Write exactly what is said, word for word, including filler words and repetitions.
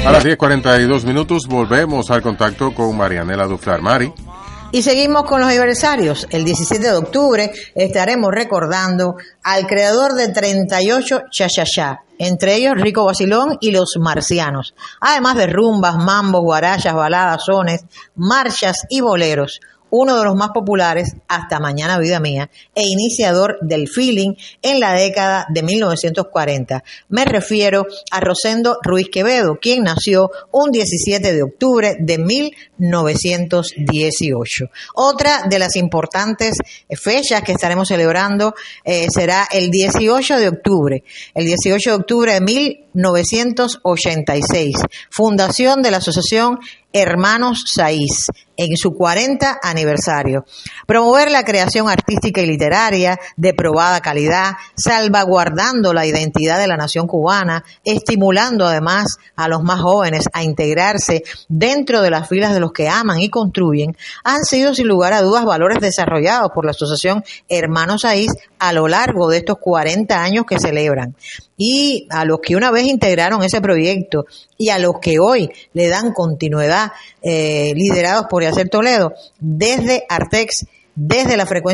A las diez cuarenta y dos minutos volvemos al contacto con Marianela Duflar. Mari. Y seguimos con los aniversarios. El diecisiete de octubre estaremos recordando al creador de treinta y ocho cha-cha-cha, entre ellos Rico Vacilón y Los Marcianos, además de rumbas, mambos, guarachas, baladas, sones, marchas y boleros. Uno de los más populares, Hasta Mañana Vida Mía, e iniciador del feeling en la década de mil novecientos cuarenta. Me refiero a Rosendo Ruiz Quevedo, quien nació un diecisiete de octubre de mil novecientos dieciocho. Otra de las importantes fechas que estaremos celebrando eh, será el dieciocho de octubre. El dieciocho de octubre de mil novecientos ochenta y seis, fundación de la Asociación Hermanos Saiz, en su cuarenta aniversario. Promover la creación artística y literaria de probada calidad, salvaguardando la identidad de la nación cubana, estimulando además a los más jóvenes a integrarse dentro de las filas de los que aman y construyen, han sido sin lugar a dudas valores desarrollados por la Asociación Hermanos Saiz a lo largo de estos cuarenta años que celebran. Y a los que una vez integraron ese proyecto y a los que hoy le dan continuidad, eh, liderados por Yacer Toledo, desde Artex, desde la frecuencia